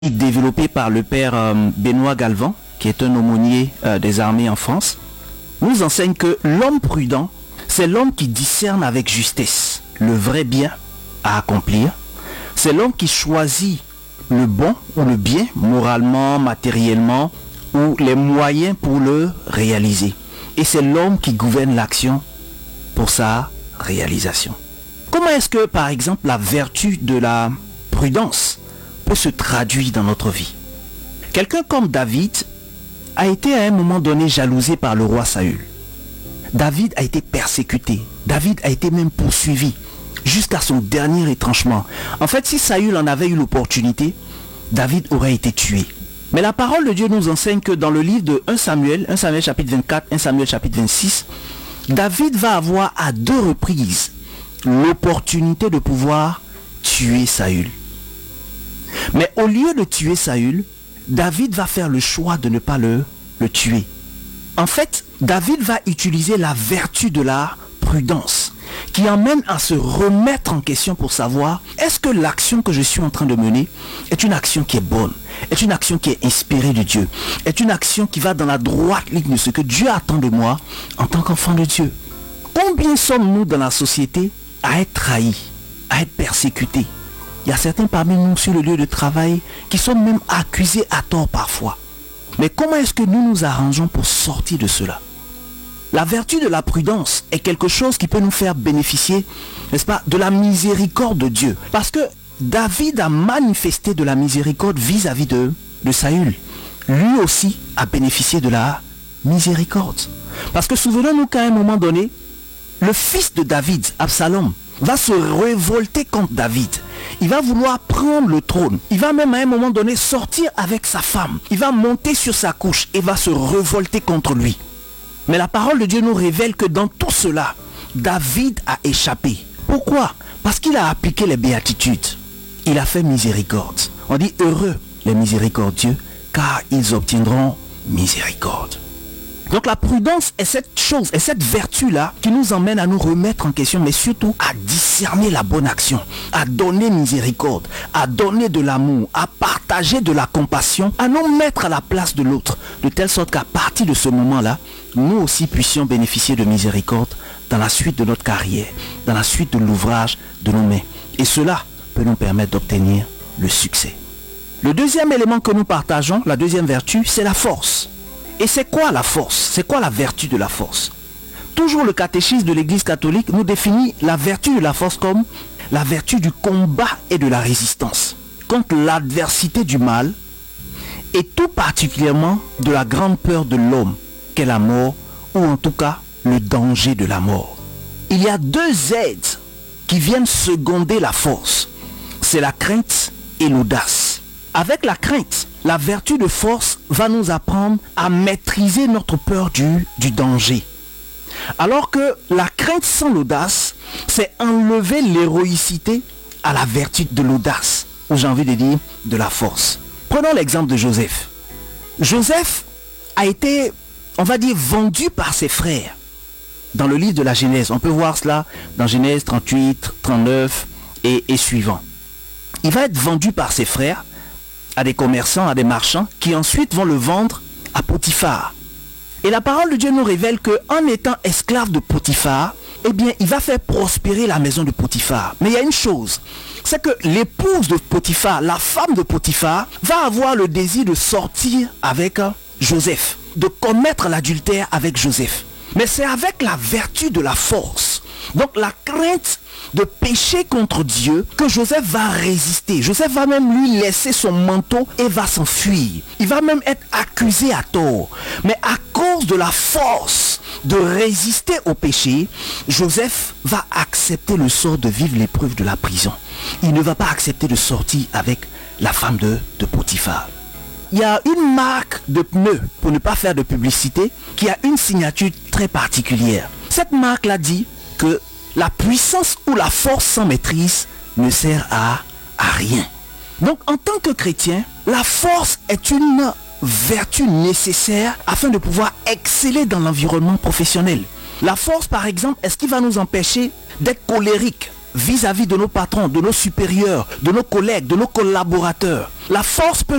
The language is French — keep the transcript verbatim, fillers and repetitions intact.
développé par le père euh, Benoît Galvin, qui est un aumônier euh, des armées en France, nous enseigne que l'homme prudent, c'est l'homme qui discerne avec justesse le vrai bien à accomplir. C'est l'homme qui choisit le bon ou le bien, moralement, matériellement, ou les moyens pour le réaliser. Et c'est l'homme qui gouverne l'action pour sa réalisation. Comment est-ce que, par exemple, la vertu de la prudence peut se traduire dans notre vie? Quelqu'un comme David a été à un moment donné jalousé par le roi Saül. David a été persécuté. David a été même poursuivi jusqu'à son dernier retranchement. En fait, si Saül en avait eu l'opportunité, David aurait été tué. Mais la parole de Dieu nous enseigne que dans le livre de un Samuel, un Samuel chapitre vingt-quatre, un Samuel chapitre vingt-six, David va avoir à deux reprises l'opportunité de pouvoir tuer Saül. Mais au lieu de tuer Saül, David va faire le choix de ne pas le, le tuer. En fait, David va utiliser la vertu de la prudence qui emmène à se remettre en question pour savoir est-ce que l'action que je suis en train de mener est une action qui est bonne, est une action qui est inspirée de Dieu, est une action qui va dans la droite ligne de ce que Dieu attend de moi en tant qu'enfant de Dieu. Combien sommes-nous dans la société à être trahis, à être persécutés? Il y a certains parmi nous sur le lieu de travail qui sont même accusés à tort parfois. Mais comment est-ce que nous nous arrangeons pour sortir de cela? La vertu de la prudence est quelque chose qui peut nous faire bénéficier, n'est-ce pas, de la miséricorde de Dieu. Parce que David a manifesté de la miséricorde vis-à-vis de, de Saül. Lui aussi a bénéficié de la miséricorde. Parce que souvenons-nous qu'à un moment donné, le fils de David, Absalom, va se révolter contre David. Il va vouloir prendre le trône. Il va même à un moment donné sortir avec sa femme. Il va monter sur sa couche et va se révolter contre lui. Mais la parole de Dieu nous révèle que dans tout cela, David a échappé. Pourquoi? Parce qu'il a appliqué les béatitudes. Il a fait miséricorde. On dit heureux les miséricordieux, car ils obtiendront miséricorde. Donc la prudence est cette chose, est cette vertu-là qui nous emmène à nous remettre en question, mais surtout à discerner la bonne action, à donner miséricorde, à donner de l'amour, à partager de la compassion, à nous mettre à la place de l'autre, de telle sorte qu'à partir de ce moment-là, nous aussi puissions bénéficier de miséricorde dans la suite de notre carrière, dans la suite de l'ouvrage de nos mains. Et cela peut nous permettre d'obtenir le succès. Le deuxième élément que nous partageons, la deuxième vertu, c'est la force. Et c'est quoi la force? C'est quoi la vertu de la force? Toujours le catéchisme de l'Église catholique nous définit la vertu de la force comme la vertu du combat et de la résistance contre l'adversité du mal et tout particulièrement de la grande peur de l'homme qu'est la mort, ou en tout cas le danger de la mort. Il y a deux aides qui viennent seconder la force. C'est la crainte et l'audace. Avec la crainte, la vertu de force va nous apprendre à maîtriser notre peur du, du danger. Alors que la crainte sans l'audace, c'est enlever l'héroïcité à la vertu de l'audace, ou j'ai envie de dire de la force. Prenons l'exemple de Joseph. Joseph a été, on va dire, vendu par ses frères. Dans le livre de la Genèse, on peut voir cela dans Genèse trente-huit, trente-neuf et, et suivant. Il va être vendu par ses frères à des commerçants, à des marchands, qui ensuite vont le vendre à Potiphar. Et la parole de Dieu nous révèle qu'en étant esclave de Potiphar, eh bien, il va faire prospérer la maison de Potiphar. Mais il y a une chose, c'est que l'épouse de Potiphar, la femme de Potiphar, va avoir le désir de sortir avec Joseph, de commettre l'adultère avec Joseph. Mais c'est avec la vertu de la force, donc la crainte de pécher contre Dieu, que Joseph va résister. Joseph va même lui laisser son manteau et va s'enfuir. Il va même être accusé à tort. Mais à cause de la force de résister au péché, Joseph va accepter le sort de vivre l'épreuve de la prison. Il ne va pas accepter de sortir avec la femme de, de Potiphar. Il y a une marque de pneus, pour ne pas faire de publicité, qui a une signature très particulière. Cette marque-là dit que la puissance ou la force sans maîtrise ne sert à, à rien. Donc en tant que chrétien, la force est une vertu nécessaire afin de pouvoir exceller dans l'environnement professionnel. La force, par exemple, est ce qui va nous empêcher d'être colériques vis-à-vis de nos patrons, de nos supérieurs, de nos collègues, de nos collaborateurs. La force peut